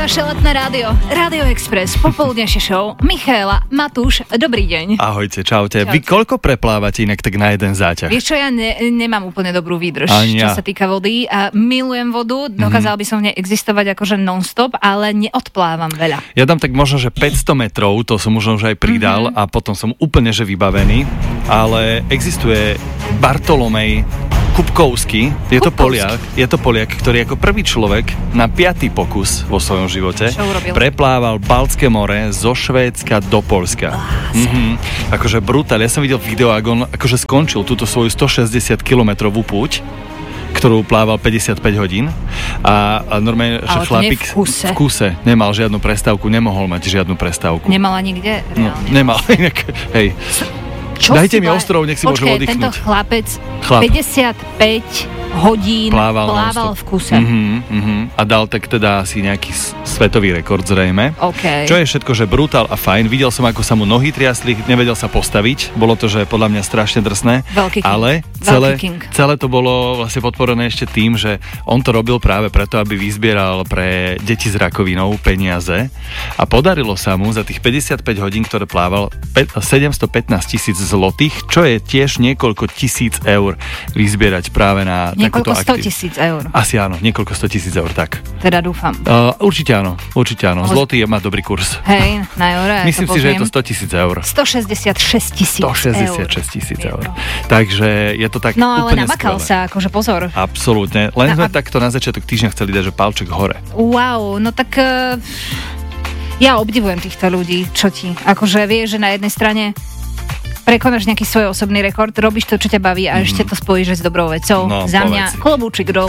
Vaše letné rádio, Rádio Express, popoludnejšie show. Michaela, Matúš, dobrý deň. Ahojte, čaute. Vy koľko preplávate inak tak na jeden záťah? Vieš čo, ja nemám úplne dobrú výdrž, čo sa týka vody. A milujem vodu, dokázal by som v nej existovať akože non-stop, ale neodplávam veľa. Ja dám tak možno, že 500 metrov, to som možno už aj pridal a potom som úplne že vybavený, ale existuje Bartolomej Kupkovský, je to Poliak, ktorý ako prvý človek na 5. pokus vo svojom živote preplával Baltské more zo Švédska do Poľska. Akože brutál, ja som videl video, ako on akože skončil túto svoju 160 kilometrovú púť, ktorú plával 55 hodín a normálne, že chlapík v kuse nemal žiadnu prestávku, nemohol mať žiadnu prestávku. Nemal ani kde? No, nemal, inak, hej. Dajte mi ostrov, nech si môžem oddychnúť. Tento chlapec 55 hodín plával v kuse. A dal tak teda asi nejaký svetový rekord zrejme. Okay. Čo je všetko, že brutál a fajn. Videl som, ako sa mu nohy triasli, nevedel sa postaviť. Bolo to, že podľa mňa strašne drsné. Ale celé to bolo vlastne podporené ešte tým, že on to robil práve preto, aby vyzbieral pre deti s rakovinou peniaze. A podarilo sa mu za tých 55 hodín, ktoré plával, 715 000 zlotých, čo je tiež niekoľko tisíc eur vyzbierať práve na takúto akciu. Niekoľko 100 000 eur. Asi áno, niekoľko 100 000 eur, tak. Teda dúfam. Určite áno. Zlotý má dobrý kurz. Hej, na eure. Myslím si, že je to 100 000 eur. 166 000 eur. Takže je to tak no, ale úplne namakal skvelé. sa, akože pozor. Absolútne. Len sme takto na začiatok týždňa chceli dať, že palček hore. Wow, no tak ja obdivujem týchto ľudí, čo ti. Akože vieš, že na jednej strane prekonáš nejaký svoj osobný rekord, robíš to, čo ťa baví a ešte to spojíš s dobrou vecou. No, za mňa klobúčik dolu.